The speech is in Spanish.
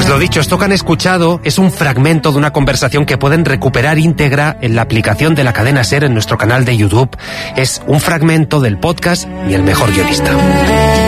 Lo dicho, esto que han escuchado es un fragmento de una conversación que pueden recuperar íntegra en la aplicación de la cadena SER en nuestro canal de YouTube. Es un fragmento del podcast Y el mejor guionista.